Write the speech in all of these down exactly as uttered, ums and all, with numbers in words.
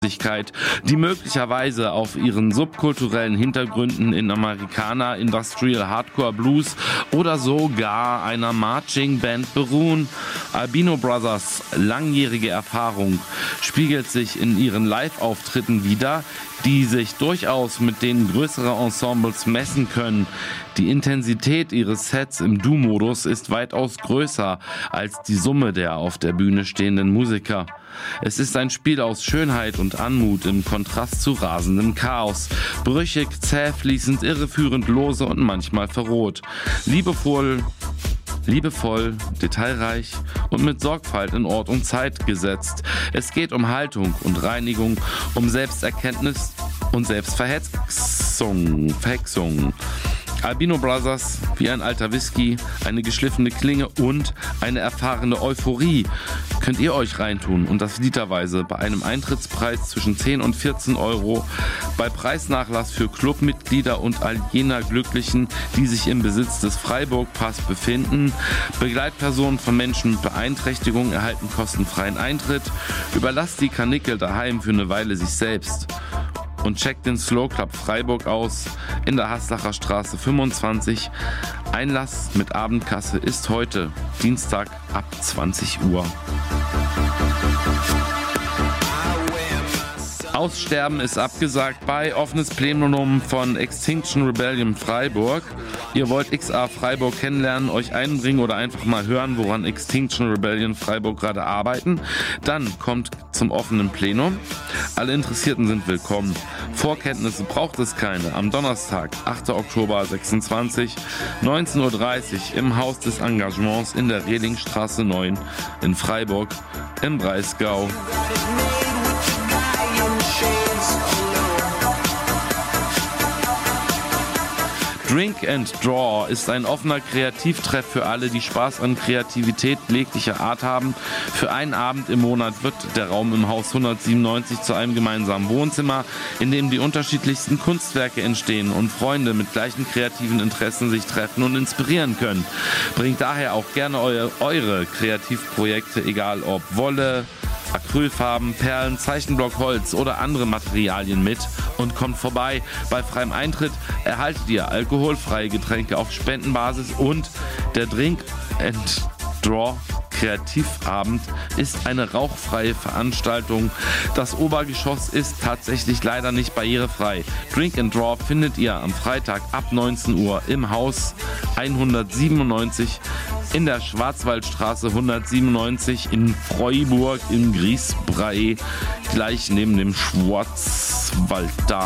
die möglicherweise auf ihren subkulturellen Hintergründen in Amerikaner, Industrial Hardcore Blues oder sogar einer Marching Band beruhen. Albino Brothers langjährige Erfahrung spiegelt sich in ihren Live-Auftritten wider, die sich durchaus mit denen größerer Ensembles messen können. Die Intensität ihres Sets im Do-Modus ist weitaus größer als die Summe der auf der Bühne stehenden Musiker. Es ist ein Spiel aus Schönheit und Anmut im Kontrast zu rasendem Chaos. Brüchig, zähfließend, irreführend, lose und manchmal verroht. Liebevoll, liebevoll, detailreich und mit Sorgfalt in Ort und Zeit gesetzt. Es geht um Haltung und Reinigung, um Selbsterkenntnis und Selbstverhexung. Verhexung. Albino Brothers, wie ein alter Whisky, eine geschliffene Klinge und eine erfahrene Euphorie könnt ihr euch reintun und das literweise bei einem Eintrittspreis zwischen zehn und vierzehn Euro, bei Preisnachlass für Clubmitglieder und all jener Glücklichen, die sich im Besitz des Freiburg-Pass befinden. Begleitpersonen von Menschen mit Beeinträchtigungen erhalten kostenfreien Eintritt. Überlasst die Karnickel daheim für eine Weile sich selbst. Und checkt den Slow Club Freiburg aus in der Haslacher Straße fünfundzwanzig. Einlass mit Abendkasse ist heute, Dienstag ab zwanzig Uhr. Aussterben ist abgesagt bei offenes Plenum von Extinction Rebellion Freiburg. Ihr wollt X A Freiburg kennenlernen, euch einbringen oder einfach mal hören, woran Extinction Rebellion Freiburg gerade arbeiten, dann kommt zum offenen Plenum. Alle Interessierten sind willkommen. Vorkenntnisse braucht es keine. Am Donnerstag, achter Oktober sechsundzwanzig, neunzehn Uhr dreißig im Haus des Engagements in der Rehlingstraße neun in Freiburg im Breisgau. Drink and Draw ist ein offener Kreativtreff für alle, die Spaß an Kreativität jeglicher Art haben. Für einen Abend im Monat wird der Raum im Haus hundertsiebenundneunzig zu einem gemeinsamen Wohnzimmer, in dem die unterschiedlichsten Kunstwerke entstehen und Freunde mit gleichen kreativen Interessen sich treffen und inspirieren können. Bringt daher auch gerne eure, eure Kreativprojekte, egal ob Wolle, Acrylfarben, Perlen, Zeichenblock, Holz oder andere Materialien mit und kommt vorbei. Bei freiem Eintritt erhaltet ihr alkoholfreie Getränke auf Spendenbasis und der Drink and Draw Kreativabend ist eine rauchfreie Veranstaltung. Das Obergeschoss ist tatsächlich leider nicht barrierefrei. Drink and Draw findet ihr am Freitag ab neunzehn Uhr im Haus hundertsiebenundneunzig in der Schwarzwaldstraße hundertsiebenundneunzig in Freiburg im Griesbrei, gleich neben dem Schwarzwald da.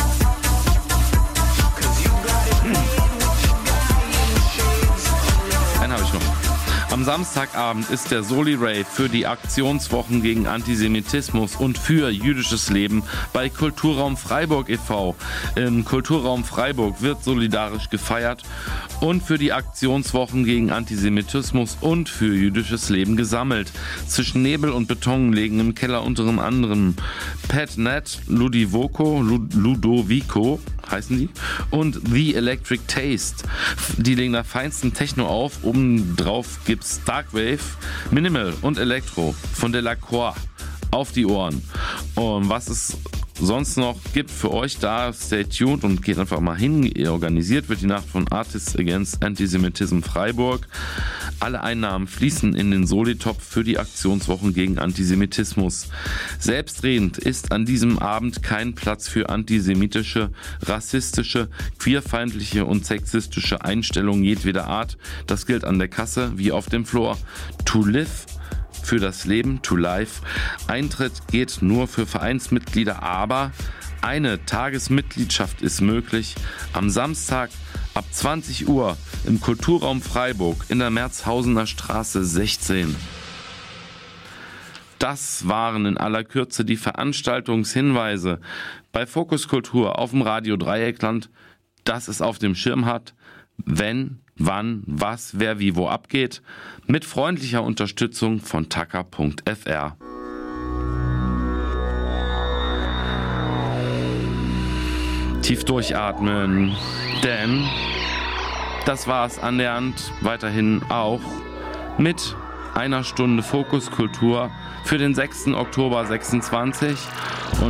Einen habe ich noch. Am Samstagabend ist der Soli-Rave für die Aktionswochen gegen Antisemitismus und für jüdisches Leben bei Kulturraum Freiburg e V Im Kulturraum Freiburg wird solidarisch gefeiert und für die Aktionswochen gegen Antisemitismus und für jüdisches Leben gesammelt. Zwischen Nebel und Beton legen im Keller unter anderem Pat Nat, Ludovico, Ludovico heißen die, und The Electric Taste. Die legen da feinsten Techno auf, oben drauf gibt's Darkwave, Minimal und Elektro von Delacroix auf die Ohren. Und was es sonst noch gibt für euch da, stay tuned und geht einfach mal hin. Organisiert wird die Nacht von Artists Against Antisemitism Freiburg. Alle Einnahmen fließen in den Solitopf für die Aktionswochen gegen Antisemitismus. Selbstredend ist an diesem Abend kein Platz für antisemitische, rassistische, queerfeindliche und sexistische Einstellungen jedweder Art. Das gilt an der Kasse wie auf dem Floor. To live für das Leben, to life. Eintritt geht nur für Vereinsmitglieder, aber eine Tagesmitgliedschaft ist möglich. Am Samstag ab zwanzig Uhr im Kulturraum Freiburg in der Merzhausener Straße sechzehn. Das waren in aller Kürze die Veranstaltungshinweise bei Fokus Kultur auf dem Radio Dreieckland, das es auf dem Schirm hat, wenn, wann, was, wer, wie, wo abgeht, mit freundlicher Unterstützung von tacker punkt f r. Tief durchatmen, denn das war es annähernd weiterhin auch mit einer Stunde Fokuskultur für den sechsten Oktober sechsundzwanzig.